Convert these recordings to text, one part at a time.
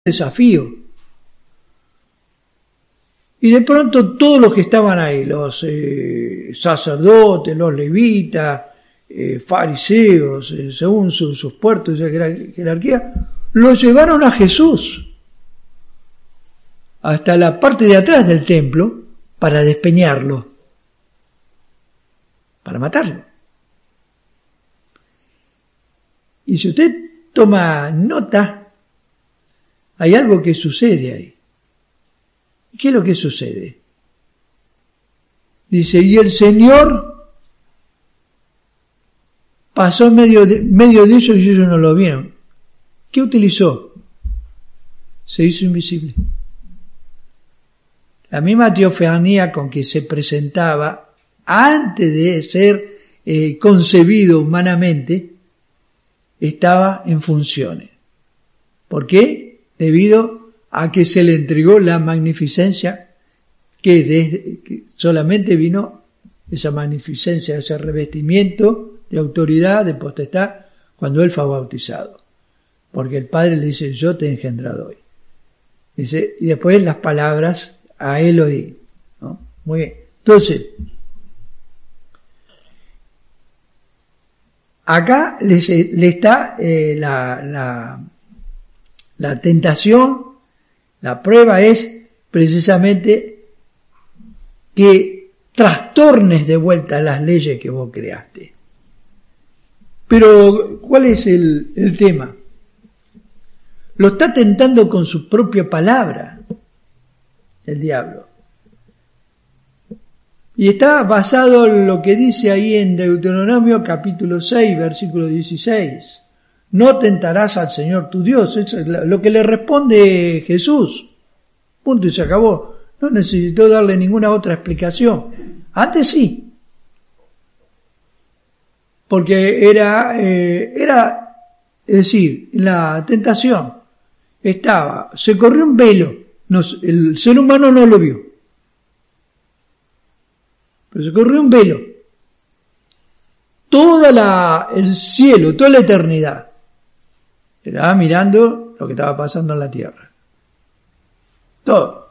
desafío. Y de pronto todos los que estaban ahí, los sacerdotes, los levitas, fariseos, según sus puertos y jerarquía, lo llevaron a Jesús hasta la parte de atrás del templo para despeñarlo, para matarlo. Y si usted toma nota, hay algo que sucede ahí. ¿Qué es lo que sucede? Dice, y el Señor pasó en medio de ellos y ellos no lo vieron. ¿Qué utilizó? Se hizo invisible. La misma teofanía con que se presentaba antes de ser concebido humanamente estaba en funciones. ¿Por qué? Debido a que se le entregó la magnificencia, que solamente vino esa magnificencia, ese revestimiento de autoridad, de potestad, cuando él fue bautizado. Porque el Padre le dice, yo te he engendrado hoy. Dice, y después las palabras, a él oí. ¿No? Muy bien. Entonces, acá le está la tentación. La prueba es precisamente que trastornes de vuelta las leyes que vos creaste. Pero, ¿cuál es el tema? Lo está tentando con su propia palabra, el diablo. Y está basado en lo que dice ahí en Deuteronomio capítulo 6, versículo 16. No tentarás al Señor tu Dios. Eso es lo que le responde Jesús. Punto y se acabó. No necesitó darle ninguna otra explicación. Antes sí. Porque era, es decir, la tentación se corrió un velo. El ser humano no lo vio. Pero se corrió un velo. Todo el cielo, toda la eternidad, estaba mirando lo que estaba pasando en la tierra. Todo.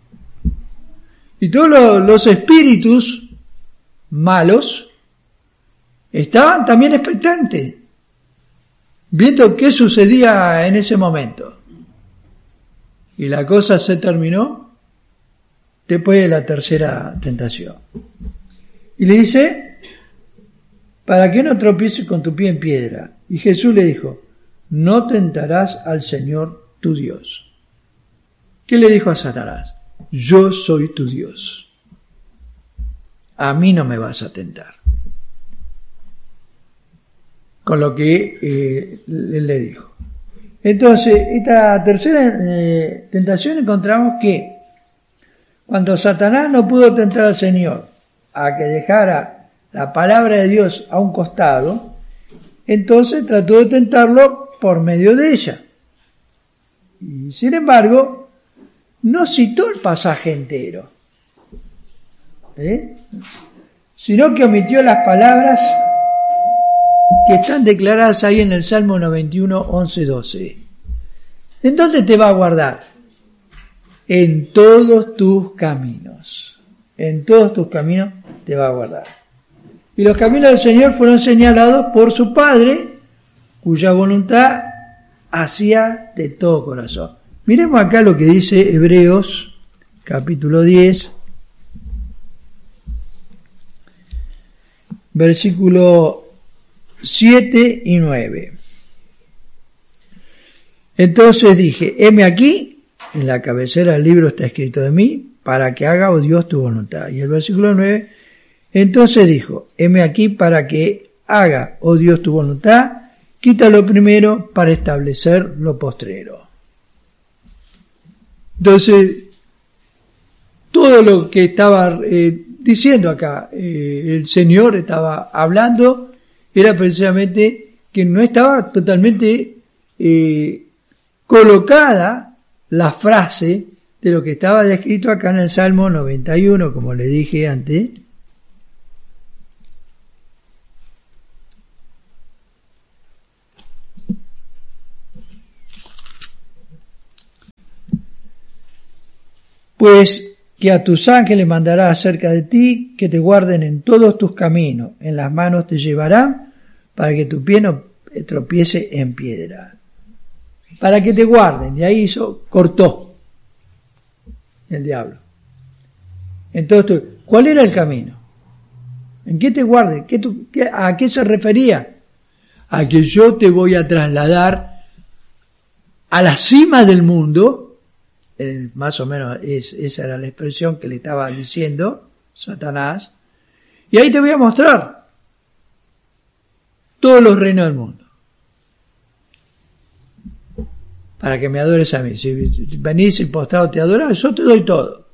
Y todos los espíritus malos estaban también expectantes, viendo qué sucedía en ese momento. Y la cosa se terminó después de la tercera tentación. Y le dice, para que no tropieces con tu pie en piedra. Y Jesús le dijo, no tentarás al Señor tu Dios. ¿Qué le dijo a Satanás? Yo soy tu Dios. A mí no me vas a tentar. Con lo que él le dijo. Entonces, esta tercera tentación encontramos que cuando Satanás no pudo tentar al Señor a que dejara la palabra de Dios a un costado, entonces trató de tentarlo por medio de ella. Y sin embargo, no citó el pasaje entero, sino que omitió las palabras que están declaradas ahí en el Salmo 91, 11, 12. ¿En dónde te va a guardar? En todos tus caminos. En todos tus caminos te va a guardar. Y los caminos del Señor fueron señalados por su Padre, cuya voluntad hacía de todo corazón. Miremos acá lo que dice Hebreos, capítulo 10, versículo 7 y 9. Entonces dije, heme aquí, en la cabecera del libro está escrito de mí, para que haga, oh Dios, tu voluntad. Y el versículo 9, entonces dijo, heme aquí para que haga, oh Dios, tu voluntad, quita lo primero para establecer lo postrero. Entonces, todo lo que estaba diciendo acá, el Señor estaba hablando, era precisamente que no estaba totalmente colocada la frase de lo que estaba descrito acá en el Salmo 91, como le dije antes, Pues que a tus ángeles mandará acerca de ti, que te guarden en todos tus caminos, en las manos te llevarán, para que tu pie no tropiece en piedra. Para que te guarden, y ahí cortó el diablo. Entonces, ¿cuál era el camino? ¿En qué te guarden? ¿A qué se refería? A que yo te voy a trasladar a la cima del mundo. Más o menos esa era la expresión que le estaba diciendo Satanás, y ahí te voy a mostrar todos los reinos del mundo para que me adores a mí. Si venís y postrado te adoras, yo te doy todo.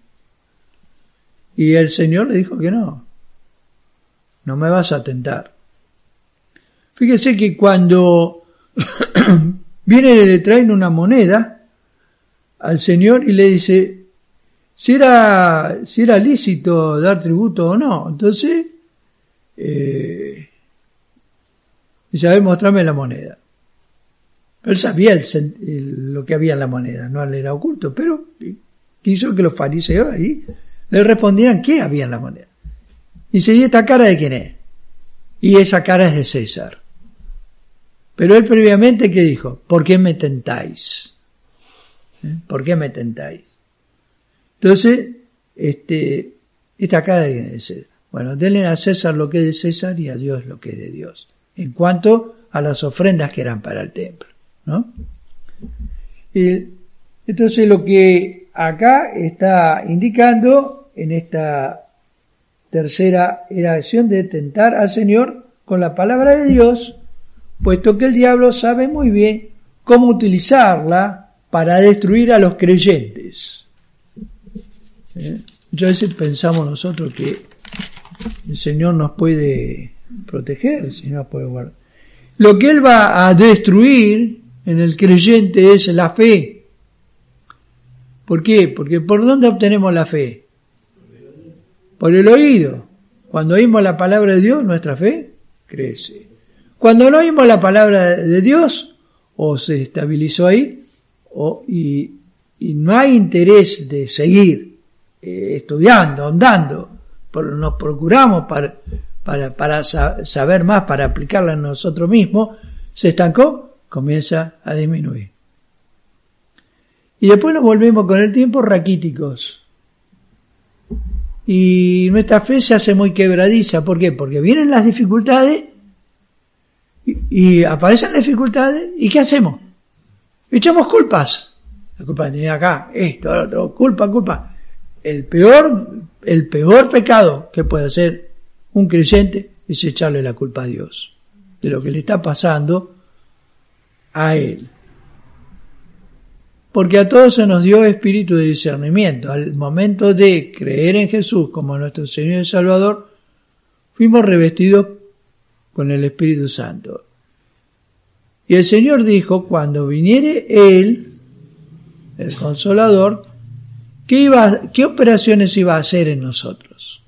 Y el Señor le dijo que no me vas a tentar. Fíjese que cuando viene y le traen una moneda al Señor y le dice si era lícito dar tributo o no. Entonces dice, a ver, mostrame la moneda. Él sabía lo que había en la moneda, no le era oculto, pero quiso que los fariseos ahí le respondieran qué había en la moneda. Dice, ¿y esta cara de quién es? Y esa cara es de César. Pero él previamente, ¿qué dijo? ¿Por qué me tentáis? ¿Por qué me tentáis? Entonces, esta cara de quién es de César. Bueno, denle a César lo que es de César y a Dios lo que es de Dios. En cuanto a las ofrendas que eran para el templo, ¿no? Entonces lo que acá está indicando en esta tercera era acción de tentar al Señor con la palabra de Dios, puesto que el diablo sabe muy bien cómo utilizarla para destruir a los creyentes. Muchas veces pensamos nosotros que el Señor nos puede proteger, el Señor nos puede guardar. Lo que Él va a destruir en el creyente es la fe. ¿Por qué? Porque ¿por dónde obtenemos la fe? Por el oído. Cuando oímos la palabra de Dios, nuestra fe crece. Cuando no oímos la palabra de Dios, o se estabilizó ahí, y no hay interés de seguir estudiando, andando, nos procuramos para saber más, para aplicarla en nosotros mismos, se estancó, comienza a disminuir. Y después nos volvemos con el tiempo raquíticos. Y nuestra fe se hace muy quebradiza. ¿Por qué? Porque vienen las dificultades y aparecen las dificultades, ¿y qué hacemos? Echamos culpas. La culpa tiene acá, esto, lo otro, culpa. El peor pecado que puede hacer un creyente es echarle la culpa a Dios de lo que le está pasando a él. Porque a todos se nos dio espíritu de discernimiento. Al momento de creer en Jesús como nuestro Señor y Salvador, fuimos revestidos con el Espíritu Santo. Y el Señor dijo, cuando viniere Él, el Consolador, ¿qué operaciones iba a hacer en nosotros?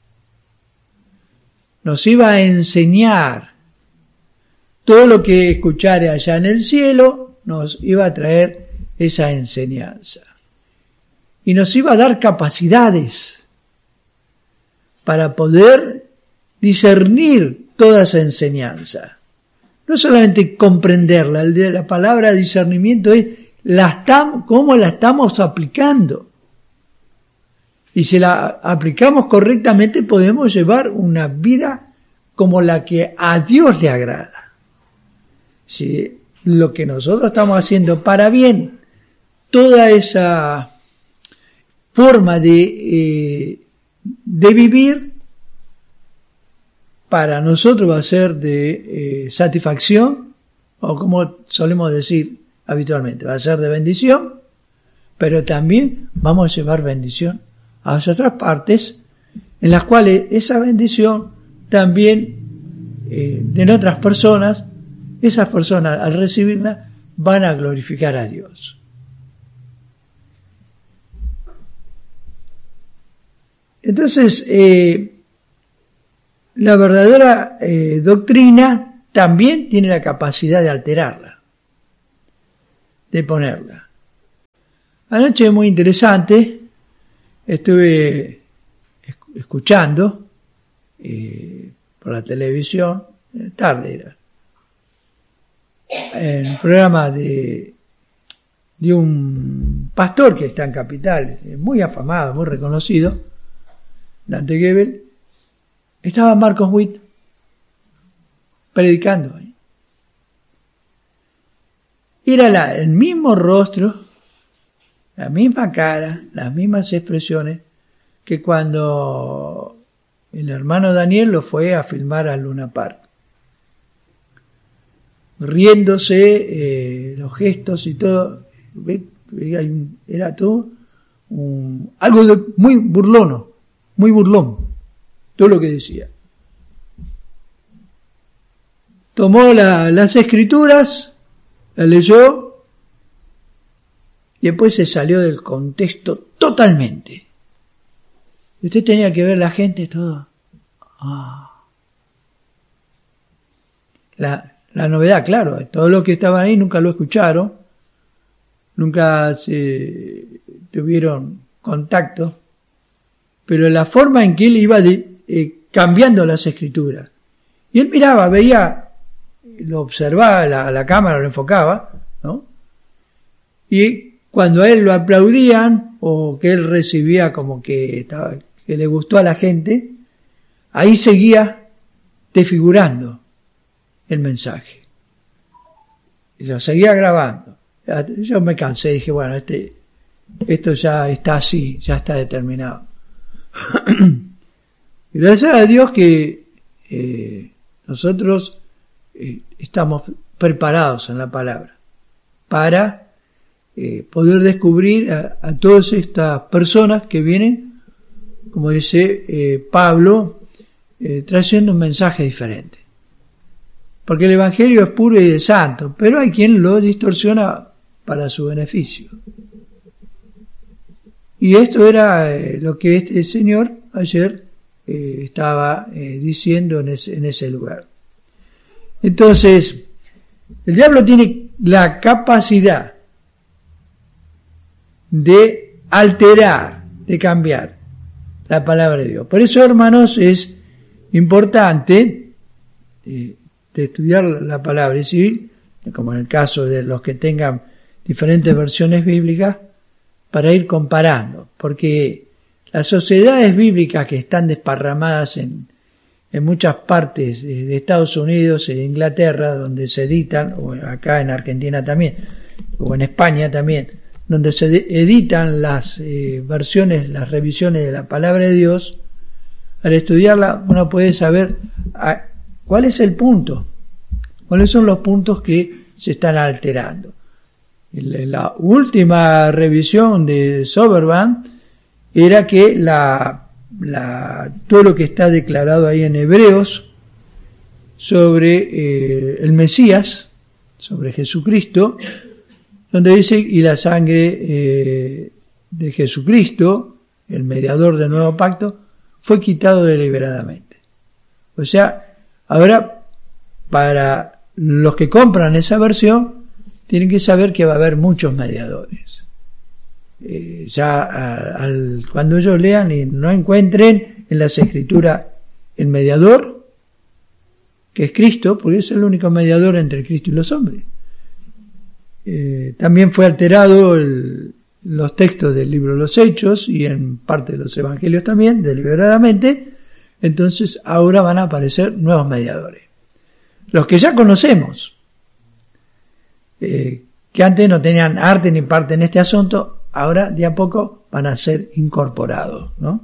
Nos iba a enseñar todo lo que escuchare allá en el cielo, nos iba a traer esa enseñanza. Y nos iba a dar capacidades para poder discernir toda esa enseñanza. No solamente comprenderla, la palabra discernimiento es cómo la estamos aplicando. Y si la aplicamos correctamente podemos llevar una vida como la que a Dios le agrada. Si lo que nosotros estamos haciendo para bien, toda esa forma de vivir, para nosotros va a ser de satisfacción, o como solemos decir habitualmente, va a ser de bendición, pero también vamos a llevar bendición a otras partes, en las cuales esa bendición también de otras personas, esas personas al recibirla van a glorificar a Dios. Entonces, la verdadera doctrina también tiene la capacidad de alterarla, de ponerla. Anoche muy interesante, estuve escuchando por la televisión, tarde era, en un programa de un pastor que está en Capital, muy afamado, muy reconocido, Dante Gebel. Estaba Marcos Witt predicando ahí. Era el mismo rostro, la misma cara, las mismas expresiones que cuando el hermano Daniel lo fue a filmar al Luna Park. Riéndose, los gestos y todo. Era todo algo muy burlón, todo lo que decía. Tomó las escrituras, las leyó y después se salió del contexto totalmente. Usted tenía que ver la gente todo. La novedad, claro, todo lo que estaban ahí nunca lo escucharon, nunca se tuvieron contacto, pero la forma en que él iba cambiando las escrituras. Y él miraba, veía, lo observaba, la cámara lo enfocaba, ¿no? Y cuando a él lo aplaudían, o que él recibía como que le gustó a la gente, ahí seguía desfigurando el mensaje. Y lo seguía grabando. Yo me cansé, dije, bueno, esto ya está así, ya está determinado. Gracias a Dios que nosotros estamos preparados en la palabra para poder descubrir a todas estas personas que vienen, como dice Pablo, trayendo un mensaje diferente. Porque el Evangelio es puro y de santo, pero hay quien lo distorsiona para su beneficio. Y esto era lo que este señor ayer estaba diciendo en ese lugar. Entonces, el diablo tiene la capacidad de alterar, de cambiar la palabra de Dios. Por eso, hermanos, es importante de estudiar la palabra, es decir, como en el caso de los que tengan diferentes versiones bíblicas, para ir comparando, porque las sociedades bíblicas que están desparramadas en muchas partes de Estados Unidos e Inglaterra, donde se editan, o acá en Argentina también, o en España también, donde se editan las versiones, las revisiones de la palabra de Dios, al estudiarla uno puede saber cuál es el punto, cuáles son los puntos que se están alterando. La última revisión de Soberban era que todo lo que está declarado ahí en Hebreos sobre el Mesías, sobre Jesucristo, donde dice, y la sangre de Jesucristo, el mediador del nuevo pacto, fue quitado deliberadamente. O sea, ahora, para los que compran esa versión, tienen que saber que va a haber muchos mediadores. Cuando ellos lean y no encuentren en las Escrituras el mediador, que es Cristo, porque es el único mediador entre Cristo y los hombres. También fue alterado los textos del libro de los Hechos y en parte de los Evangelios también, deliberadamente. Entonces ahora van a aparecer nuevos mediadores. Los que ya conocemos, que antes no tenían arte ni parte en este asunto, ahora de a poco van a ser incorporados, ¿no?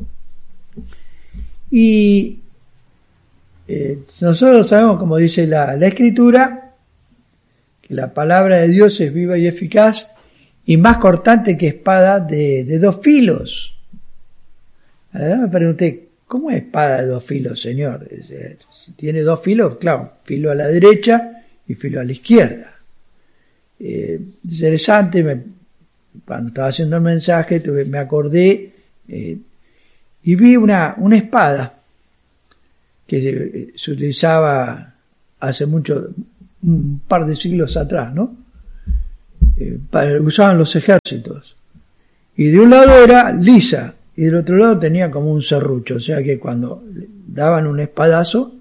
Y nosotros sabemos, como dice la Escritura, que la palabra de Dios es viva y eficaz y más cortante que espada de dos filos. Ahora me pregunté, ¿cómo es espada de dos filos, Señor? Si tiene dos filos, claro, filo a la derecha y filo a la izquierda. Interesante, cuando estaba haciendo el mensaje me acordé y vi una espada que se utilizaba hace un par de siglos atrás, ¿no? Usaban los ejércitos, Y de un lado era lisa, y del otro lado tenía como un serrucho, o sea que cuando daban un espadazo,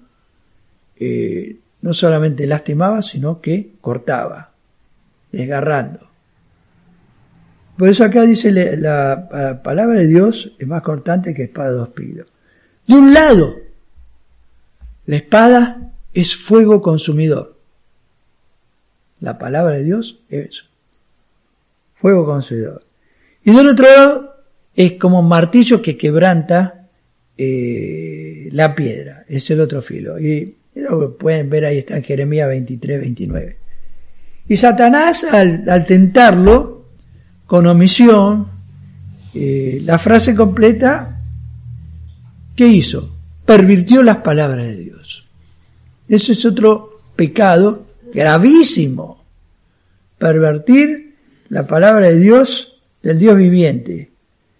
no solamente lastimaba, sino que cortaba, desgarrando. Por eso acá dice la palabra de Dios es más cortante que espada de dos filos. De un lado, la espada es fuego consumidor. La palabra de Dios es eso, fuego consumidor. Y del otro lado es como un martillo que quebranta la piedra, es el otro filo. Y lo pueden ver, ahí está en Jeremías 23, 29. Y Satanás, al tentarlo, con omisión, la frase completa, ¿qué hizo? Pervirtió las palabras de Dios. Eso es otro pecado gravísimo. Pervertir la palabra de Dios, del Dios viviente.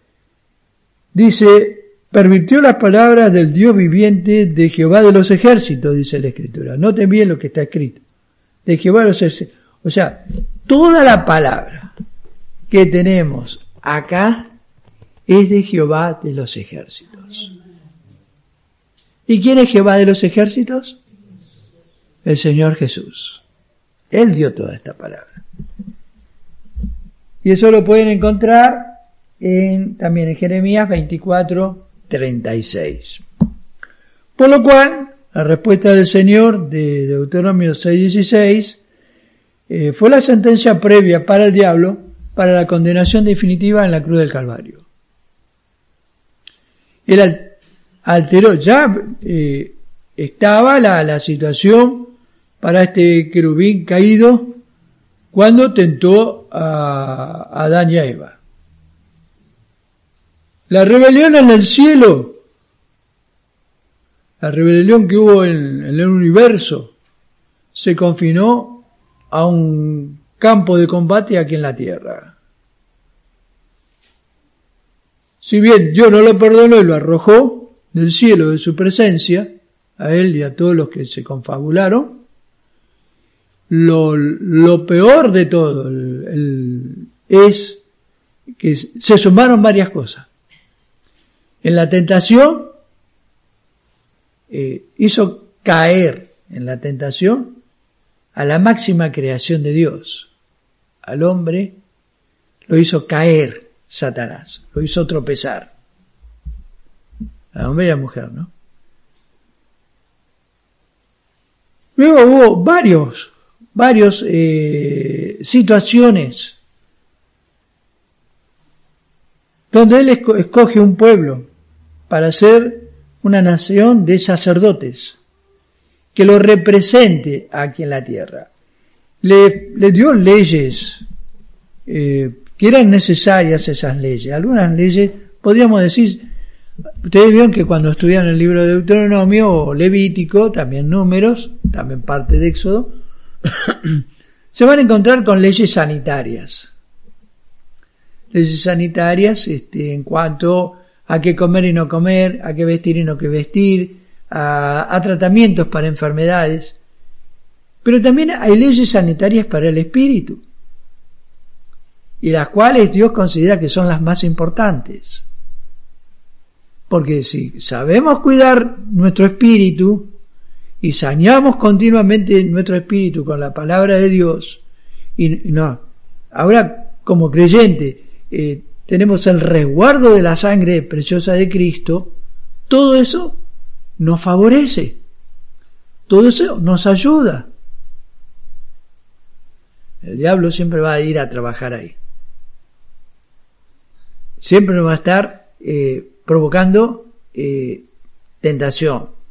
Dice, pervirtió las palabras del Dios viviente de Jehová de los ejércitos, dice la Escritura. Noten bien lo que está escrito. De Jehová de los ejércitos. O sea, toda la palabra que tenemos acá es de Jehová de los ejércitos. ¿Y quién es Jehová de los ejércitos? El Señor Jesús. Él dio toda esta palabra. Y eso lo pueden encontrar también en Jeremías 24, 36. Por lo cual, la respuesta del Señor de Deuteronomio 6, 16 fue la sentencia previa para el diablo para la condenación definitiva en la cruz del Calvario. Él alteró, ya estaba la situación para este querubín caído cuando tentó a Adán y a Eva. La rebelión en el cielo, la rebelión que hubo en el universo, se confinó a un campo de combate aquí en la tierra. Si bien Dios no lo perdonó y lo arrojó del cielo de su presencia, a él y a todos los que se confabularon, lo peor de todo es que se sumaron varias cosas. En la tentación, hizo caer en la tentación a la máxima creación de Dios. Al hombre lo hizo caer Satanás, lo hizo tropezar. Al hombre y a la mujer, ¿no? Luego hubo varios situaciones donde él escoge un pueblo para ser una nación de sacerdotes que lo represente aquí en la tierra. Le dio leyes que eran necesarias, esas leyes. Algunas leyes, podríamos decir, ustedes vieron que cuando estudian el libro de Deuteronomio o Levítico, también Números, también parte de Éxodo, se van a encontrar con leyes sanitarias. Leyes sanitarias en cuanto a qué comer y no comer, a qué vestir y no qué vestir, a tratamientos para enfermedades. Pero también hay leyes sanitarias para el espíritu, y las cuales Dios considera que son las más importantes. Porque si sabemos cuidar nuestro espíritu y saneamos continuamente nuestro espíritu con la palabra de Dios, y no, ahora como creyente tenemos el resguardo de la sangre preciosa de Cristo, todo eso nos favorece, todo eso nos ayuda. El diablo siempre va a ir a trabajar ahí. Siempre nos va a estar provocando tentación.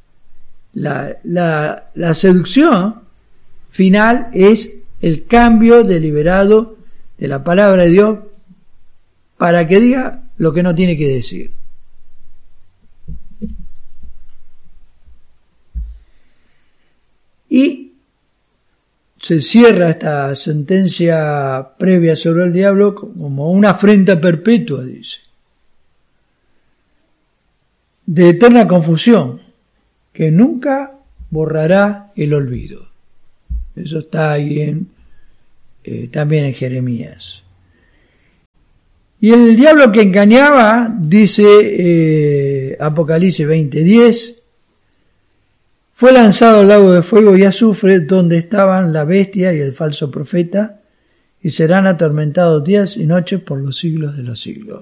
La seducción final es el cambio deliberado de la palabra de Dios para que diga lo que no tiene que decir. Y se cierra esta sentencia previa sobre el diablo como una afrenta perpetua, dice, de eterna confusión, que nunca borrará el olvido. Eso está ahí también en Jeremías. Y el diablo que engañaba, dice Apocalipsis 20:10, fue lanzado al lago de fuego y azufre, donde estaban la bestia y el falso profeta, y serán atormentados días y noches por los siglos de los siglos.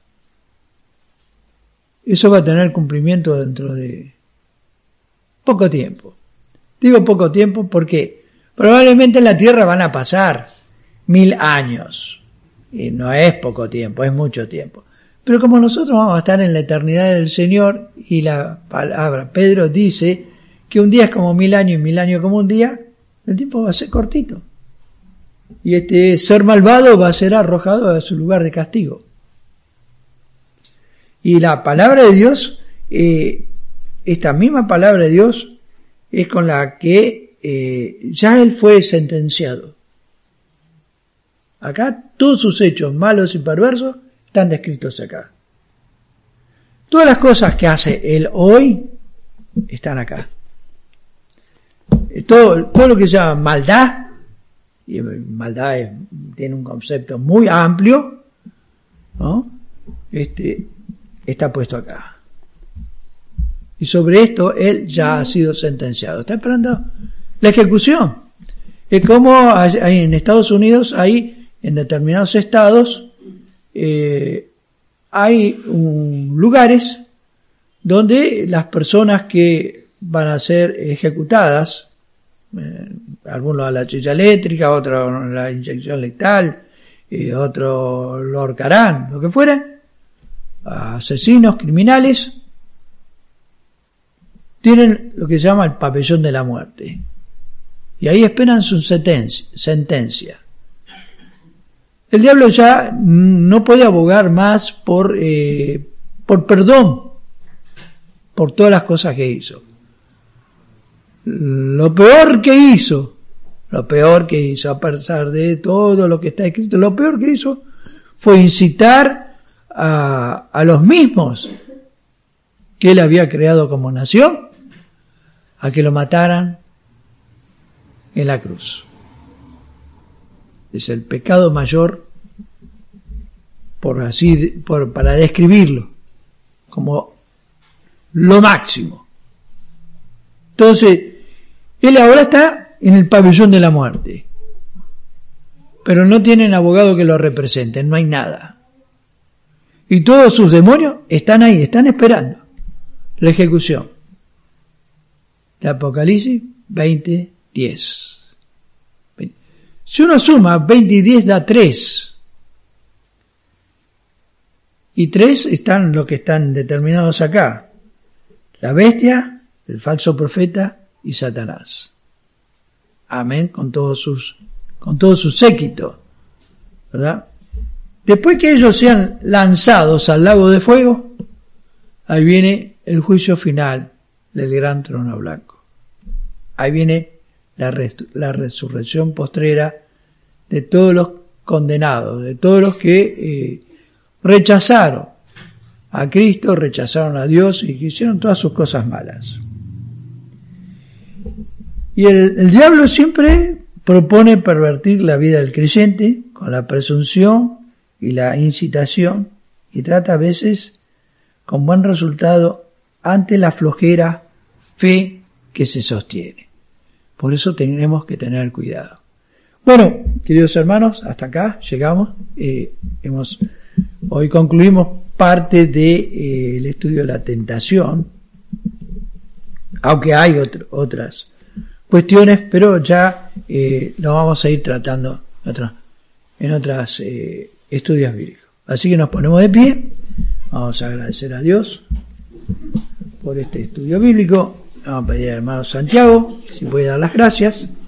Eso va a tener cumplimiento dentro de poco tiempo. Digo poco tiempo porque probablemente en la tierra van a pasar 1000 años. Y no es poco tiempo, es mucho tiempo. Pero como nosotros vamos a estar en la eternidad del Señor, y la palabra, Pedro dice que un día es como 1000 años y 1000 años como un día, el tiempo va a ser cortito. Y este ser malvado va a ser arrojado a su lugar de castigo. Y la palabra de Dios, esta misma palabra de Dios, es con la que ya él fue sentenciado. Acá todos sus hechos malos y perversos están descritos acá. Todas las cosas que hace él hoy están acá. Todo lo que se llama maldad, y maldad tiene un concepto muy amplio, ¿no? Está puesto acá. Y sobre esto él ya ha sido sentenciado. Está esperando la ejecución. Es como en Estados Unidos, hay en determinados estados, hay lugares donde las personas que van a ser ejecutadas, algunos a la silla eléctrica, otros a la inyección letal, otros lo ahorcarán, lo que fuera, asesinos, criminales, tienen lo que se llama el pabellón de la muerte. Y ahí esperan su sentencia. El diablo ya no puede abogar más por perdón por todas las cosas que hizo. Lo peor que hizo, a pesar de todo lo que está escrito, lo peor que hizo fue incitar a los mismos que él había creado como nación a que lo mataran en la cruz. Es el pecado mayor, para describirlo como lo máximo. Entonces, él ahora está en el pabellón de la muerte, pero no tienen abogado que lo representen, no hay nada. Y todos sus demonios están ahí, están esperando la ejecución. De Apocalipsis 20:10. Si uno suma 20 y 10 da 3. Y 3 están los que están determinados acá. La bestia, el falso profeta y Satanás. Amén, con todo su séquito, ¿verdad? Después que ellos sean lanzados al lago de fuego, ahí viene el juicio final del gran trono blanco. Ahí viene la resurrección postrera de todos los condenados, de todos los que rechazaron a Cristo, rechazaron a Dios y que hicieron todas sus cosas malas. Y el diablo siempre propone pervertir la vida del creyente con la presunción y la incitación, y trata a veces con buen resultado ante la flojera fe que se sostiene. Por eso tenemos que tener cuidado. Bueno, queridos hermanos, hasta acá llegamos. Hoy concluimos parte del estudio de la tentación, aunque hay otras cuestiones, pero ya lo vamos a ir tratando en otros estudios bíblicos. Así que nos ponemos de pie. Vamos a agradecer a Dios por este estudio bíblico. Vamos a pedir al hermano Santiago si puede dar las gracias.